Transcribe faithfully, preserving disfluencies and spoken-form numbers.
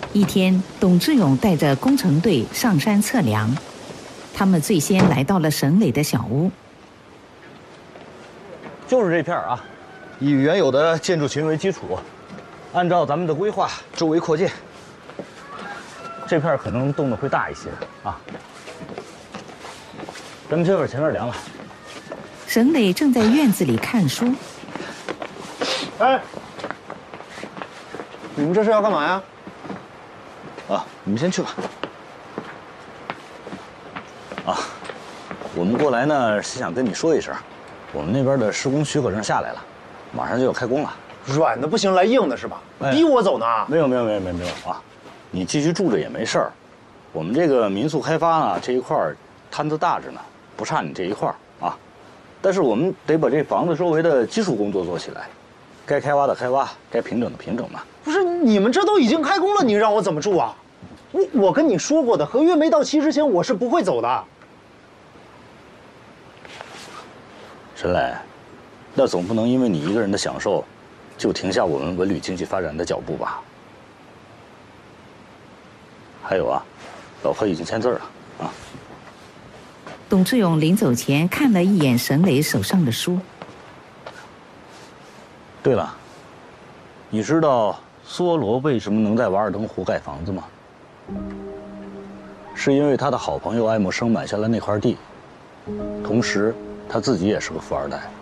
一天，董志勇带着工程队上山测量，他们最先来到了沈磊的小屋。 就是这片儿啊，以原有的建筑群为基础，按照咱们的规划周围扩建。这片儿可能动的会大一些啊。咱们这会儿前面凉了。 沈磊正在院子里看书。 哎，你们这是要干嘛呀？ 啊，你们先去吧。啊，我们过来呢是想跟你说一声，我们那边的施工许可证下来了，马上就要开工了。 软的不行，来硬的是吧？ 哎、 逼我走呢？ 没有没有没有没有没有啊，你继续住着也没事儿。我们这个民宿开发呢这一块摊子大着呢，不差你这一块啊。但是我们得把这房子周围的基础工作做起来，该开挖的开挖，该平整的平整嘛。 不是，你们这都已经开工了，你让我怎么住啊？我我跟你说过的，合约没到期之前我是不会走的。 沈磊，那总不能因为你一个人的享受，就停下我们文旅经济发展的脚步吧？还有啊，老何已经签字了啊。 董志勇临走前看了一眼沈磊手上的书。 对了，你知道梭罗为什么能在瓦尔登湖盖房子吗？是因为他的好朋友爱默生买下了那块地，同时他自己也是个富二代。